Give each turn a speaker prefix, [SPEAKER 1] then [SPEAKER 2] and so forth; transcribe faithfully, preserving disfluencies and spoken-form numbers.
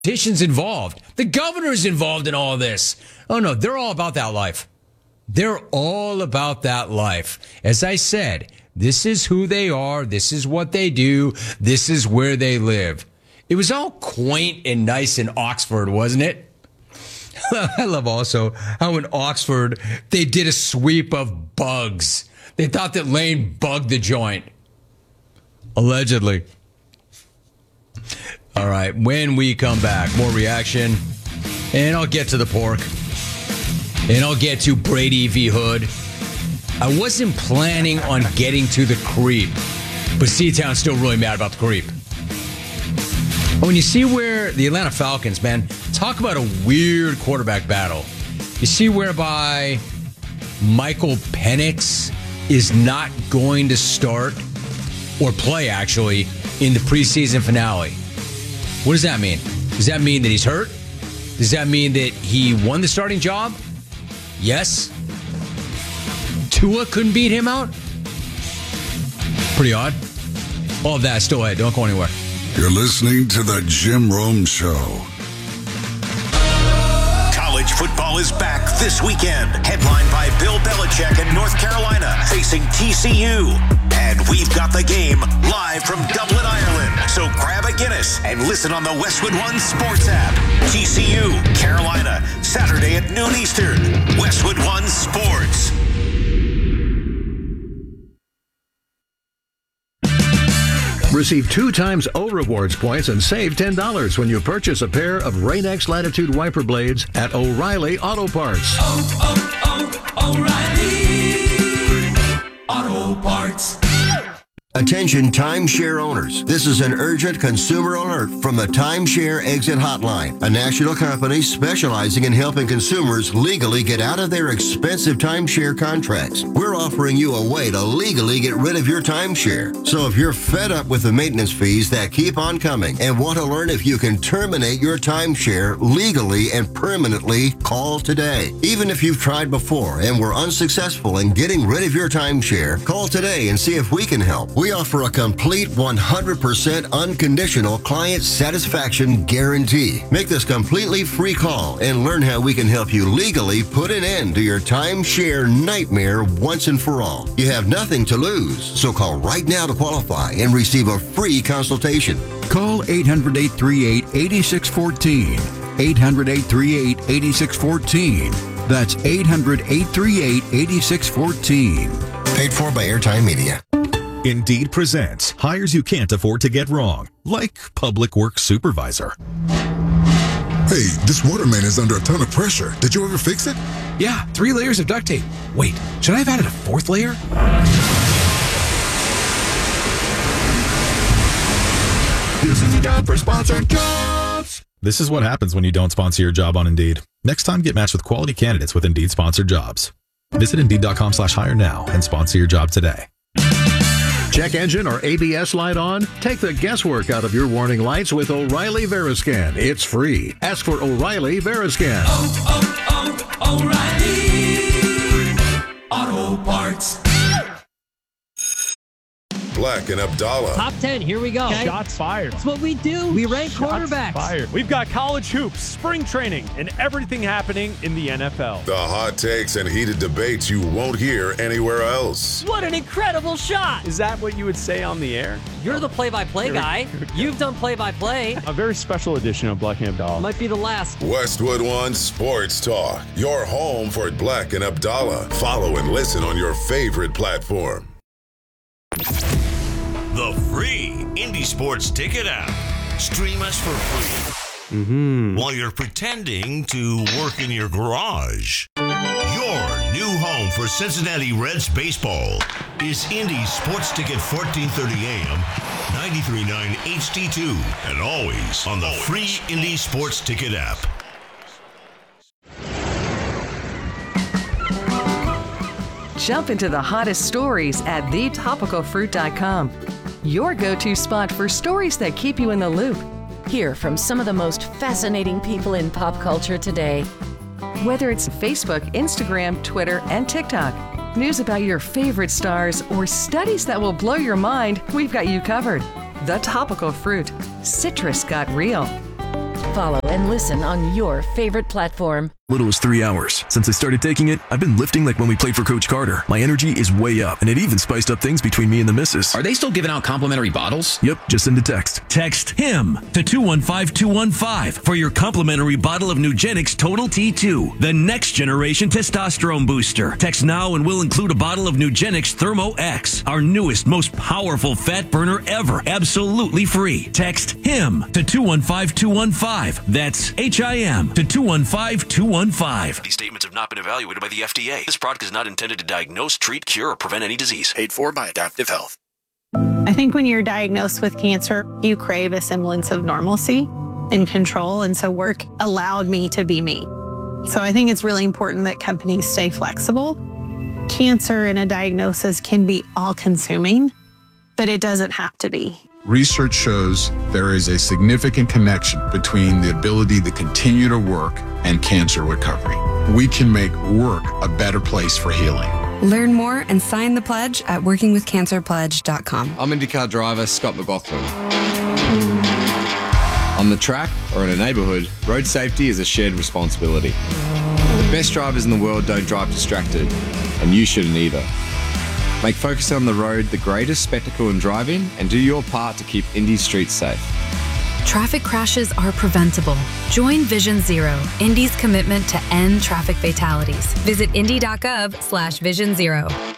[SPEAKER 1] politicians involved. The governor's involved in all this. Oh, no, they're all about that life. They're all about that life. As I said, this is who they are. This is what they do. This is where they live. It was all quaint and nice in Oxford, wasn't it? I love also how in Oxford, they did a sweep of bugs. They thought that Lane bugged the joint. Allegedly. All right, when we come back, more reaction, and I'll get to the pork, and I'll get to Brady v. Hood. I wasn't planning on getting to the creep, but Seatown's still really mad about the creep. When you see where the Atlanta Falcons, man, talk about a weird quarterback battle. You see whereby Michael Penix is not going to start or play, actually, in the preseason finale. What does that mean? Does that mean that he's hurt? Does that mean that he won the starting job? Yes. Tua couldn't beat him out? Pretty odd. All of that still ahead. Don't go anywhere.
[SPEAKER 2] You're listening to The Jim Rome Show.
[SPEAKER 3] College football is back this weekend. Headlined by Bill Belichick in North Carolina, facing T C U. And we've got the game live from Dublin, Ireland. So grab a Guinness and listen on the Westwood One Sports app. T C U, Carolina, Saturday at noon Eastern. Westwood One Sports.
[SPEAKER 4] Receive two times O Rewards points and save ten dollars when you purchase a pair of Rain-X Latitude wiper blades at O'Reilly Auto Parts.
[SPEAKER 5] Oh, oh, oh, O'Reilly Auto Parts.
[SPEAKER 6] Attention timeshare owners. This is an urgent consumer alert from the Timeshare Exit Hotline, a national company specializing in helping consumers legally get out of their expensive timeshare contracts. We're offering you a way to legally get rid of your timeshare. So if you're fed up with the maintenance fees that keep on coming and want to learn if you can terminate your timeshare legally and permanently, call today. Even if you've tried before and were unsuccessful in getting rid of your timeshare, call today and see if we can help. We offer a complete one hundred percent unconditional client satisfaction guarantee. Make this completely free call and learn how we can help you legally put an end to your timeshare nightmare once and for all. You have nothing to lose, so call right now to qualify and receive a free consultation.
[SPEAKER 7] Call eight hundred, eight three eight, eight six one four. eight hundred, eight three eight, eight six one four. That's eight hundred, eight three eight, eight six one four.
[SPEAKER 6] Paid for by Airtime Media.
[SPEAKER 8] Indeed presents hires you can't afford to get wrong, like public works supervisor.
[SPEAKER 2] Hey, this water main is under a ton of pressure. Did you ever fix it?
[SPEAKER 9] Yeah, three layers of duct tape. Wait, should I have added a fourth layer?
[SPEAKER 2] This is a job for sponsored jobs.
[SPEAKER 8] This is what happens when you don't sponsor your job on Indeed. Next time, get matched with quality candidates with Indeed sponsored jobs. Visit Indeed.com slash hire now and sponsor your job today.
[SPEAKER 4] Check engine or A B S light on? Take the guesswork out of your warning lights with O'Reilly Veriscan. It's free. Ask for O'Reilly Veriscan.
[SPEAKER 5] Oh, oh, oh, O'Reilly Auto Parts.
[SPEAKER 2] Black and Abdallah.
[SPEAKER 10] Top ten, here we go.
[SPEAKER 11] Okay. Shots fired.
[SPEAKER 10] That's what we do. We rank
[SPEAKER 11] Shots
[SPEAKER 10] quarterbacks.
[SPEAKER 11] Fired. We've got college hoops, spring training, and everything happening in the N F L.
[SPEAKER 2] The hot takes and heated debates you won't hear anywhere else.
[SPEAKER 10] What an incredible shot.
[SPEAKER 11] Is that what you would say on the air?
[SPEAKER 10] You're the play-by-play
[SPEAKER 11] Here we-
[SPEAKER 10] guy.
[SPEAKER 11] here we go.
[SPEAKER 10] You've done play-by-play.
[SPEAKER 11] A very special edition of Black and Abdallah.
[SPEAKER 10] Might be the last.
[SPEAKER 2] Westwood One Sports Talk. Your home for Black and Abdallah. Follow and listen on your favorite platform.
[SPEAKER 3] The free Indy Sports Ticket app. Stream us for free
[SPEAKER 11] Mm-hmm.
[SPEAKER 3] while you're pretending to work in your garage. Your new home for Cincinnati Reds baseball is Indy Sports Ticket, fourteen thirty A M, ninety-three point nine H D two, and always on the free Indy Sports Ticket app.
[SPEAKER 12] Jump into the hottest stories at the topical fruit dot com. Your go-to spot for stories that keep you in the loop.
[SPEAKER 13] Hear from some of the most fascinating people in pop culture today.
[SPEAKER 12] Whether it's Facebook, Instagram, Twitter, and TikTok, news about your favorite stars, or studies that will blow your mind, we've got you covered. The Topical Fruit. Citrus got real.
[SPEAKER 13] Follow and listen on your favorite platform.
[SPEAKER 14] Little as three hours. Since I started taking it, I've been lifting like when we played for Coach Carter. My energy is way up, and it even spiced up things between me and the missus.
[SPEAKER 15] Are they still giving out complimentary bottles?
[SPEAKER 14] Yep, just send a text.
[SPEAKER 16] Text HIM to two one five two one five for your complimentary bottle of Nugenix Total T two, the next generation testosterone booster. Text now and we'll include a bottle of Nugenix Thermo X, our newest, most powerful fat burner ever, absolutely free. Text HIM to two one five two one five. That's H I M to two one five two one five.
[SPEAKER 17] These statements have not been evaluated by the F D A. This product is not intended to diagnose, treat, cure, or prevent any disease. Paid for by Adaptive Health.
[SPEAKER 18] I think when you're diagnosed with cancer, you crave a semblance of normalcy and control, and so work allowed me to be me. So I think it's really important that companies stay flexible. Cancer and a diagnosis can be all-consuming, but it doesn't have to be.
[SPEAKER 19] Research shows there is a significant connection between the ability to continue to work and cancer recovery. We can make work a better place for healing.
[SPEAKER 20] Learn more and sign the pledge at working with cancer pledge dot com.
[SPEAKER 21] I'm IndyCar driver Scott McLaughlin. On the track or in a neighbourhood, road safety is a shared responsibility. The best drivers in the world don't drive distracted, and you shouldn't either. Make focusing on the road the greatest spectacle in driving and do your part to keep Indy's streets safe.
[SPEAKER 22] Traffic crashes are preventable. Join Vision Zero, Indy's commitment to end traffic fatalities. Visit indy dot gov slash vision zero.